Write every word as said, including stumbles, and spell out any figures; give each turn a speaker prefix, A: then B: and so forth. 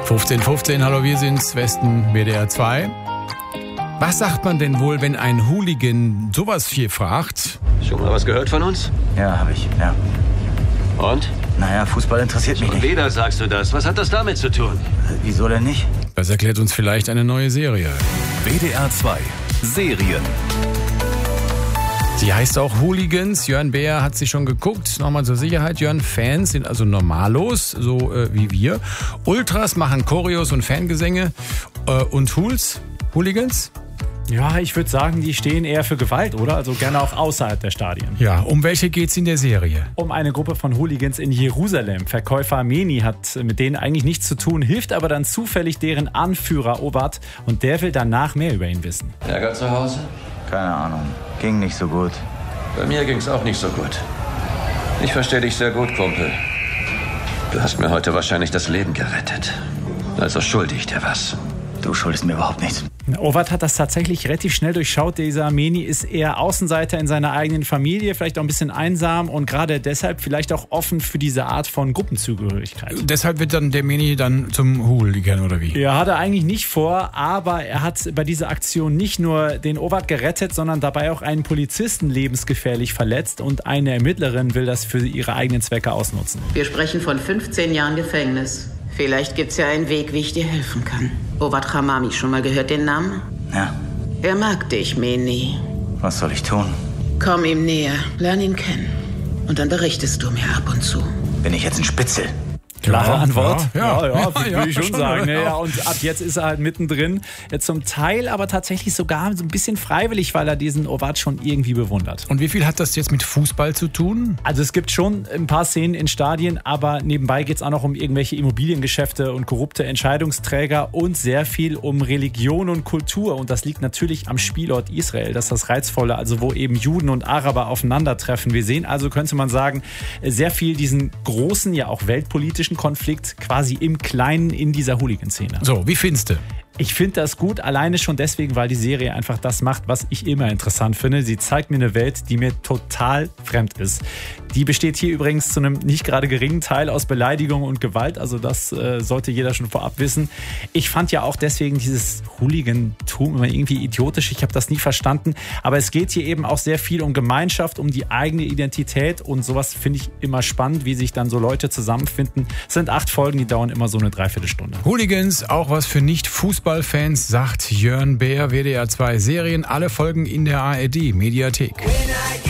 A: fünfzehn fünfzehn, hallo, wir sind's, Westen W D R zwei. Was sagt man denn wohl, wenn ein Hooligan sowas viel fragt?
B: Schon mal was gehört von uns?
C: Ja, habe ich, ja.
B: Und?
C: Naja, Fußball interessiert mich
B: Schon
C: nicht.
B: wieder sagst du das. Was hat das damit zu tun?
C: Äh, Wieso denn nicht?
A: Das erklärt uns vielleicht eine neue Serie.
D: W D R zwei Serien.
A: Sie heißt auch Hooligans. Jörn Beer hat sie schon geguckt. Nochmal zur Sicherheit. Jörn, Fans sind also Normalos, so äh, wie wir. Ultras machen Choreos und Fangesänge. Äh, und Hools? Hooligans?
E: Ja, ich würde sagen, die stehen eher für Gewalt, oder? Also gerne auch außerhalb der Stadien.
A: Ja, um welche geht's in der Serie?
E: Um eine Gruppe von Hooligans in Jerusalem. Verkäufer Meni hat mit denen eigentlich nichts zu tun, hilft aber dann zufällig deren Anführer Obat und der will danach mehr über ihn wissen.
B: Ärger zu Hause?
C: Keine Ahnung. Ging nicht so gut.
B: Bei mir ging's auch nicht so gut. Ich verstehe dich sehr gut, Kumpel. Du hast mir heute wahrscheinlich das Leben gerettet. Also schulde ich dir was.
C: Du schuldest mir überhaupt nichts.
E: Obat hat das tatsächlich relativ schnell durchschaut. Dieser Meni ist eher Außenseiter in seiner eigenen Familie, vielleicht auch ein bisschen einsam und gerade deshalb vielleicht auch offen für diese Art von Gruppenzugehörigkeit.
A: Deshalb wird dann der Meni dann zum Hooligan, oder wie?
E: Ja, hat er eigentlich nicht vor, aber er hat bei dieser Aktion nicht nur den Obat gerettet, sondern dabei auch einen Polizisten lebensgefährlich verletzt und eine Ermittlerin will das für ihre eigenen Zwecke ausnutzen.
F: Wir sprechen von fünfzehn Jahren Gefängnis. Vielleicht gibt's ja einen Weg, wie ich dir helfen kann. Obat Hamami, schon mal gehört den Namen?
C: Ja.
F: Er mag dich, Meni.
C: Was soll ich tun?
F: Komm ihm näher, lern ihn kennen. Und dann berichtest du mir ab und zu.
C: Bin ich jetzt ein Spitzel?
E: Klare
A: Ja,
E: Antwort.
A: ja,
E: ja,
A: ja,
E: ja, würde
A: ja,
E: ich schon
A: schon,
E: sagen.
A: ja.
E: Ja, und ab jetzt ist er halt mittendrin. Zum Teil aber tatsächlich sogar so ein bisschen freiwillig, weil er diesen Obat schon irgendwie bewundert.
A: Und wie viel hat das jetzt mit Fußball zu tun?
E: Also es gibt schon ein paar Szenen in Stadien, aber nebenbei geht es auch noch um irgendwelche Immobiliengeschäfte und korrupte Entscheidungsträger und sehr viel um Religion und Kultur. Und das liegt natürlich am Spielort Israel. Das ist das Reizvolle, also wo eben Juden und Araber aufeinandertreffen. Wir sehen also, könnte man sagen, sehr viel diesen großen, ja auch weltpolitischen Konflikt quasi im Kleinen in dieser Hooligan-Szene.
A: So, wie findest du?
E: Ich finde das gut, alleine schon deswegen, weil die Serie einfach das macht, was ich immer interessant finde. Sie zeigt mir eine Welt, die mir total fremd ist. Die besteht hier übrigens zu einem nicht gerade geringen Teil aus Beleidigung und Gewalt. Also das äh, sollte jeder schon vorab wissen. Ich fand ja auch deswegen dieses Hooligantum immer irgendwie idiotisch. Ich habe das nie verstanden. Aber es geht hier eben auch sehr viel um Gemeinschaft, um die eigene Identität. Und sowas finde ich immer spannend, wie sich dann so Leute zusammenfinden. Es sind acht Folgen, die dauern immer so eine Dreiviertelstunde.
A: Hooligans, auch was für Nicht-Fußballfans, sagt Jörn Beer, W D R zwei Serien. Alle Folgen in der A R D-Mediathek.